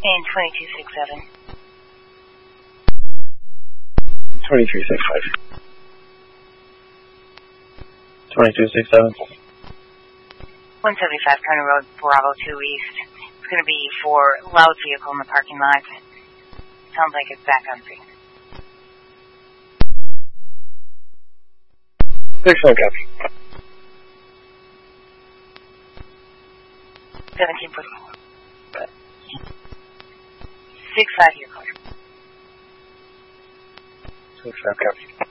And 2267. 2365. 2267. 175 County Road, Bravo 2 East. It's going to be for loud vehicle in the parking lot. Sounds like it's back on scene. 6-1 copy. 17 foot. 6-5 your clear. 6-5 copy.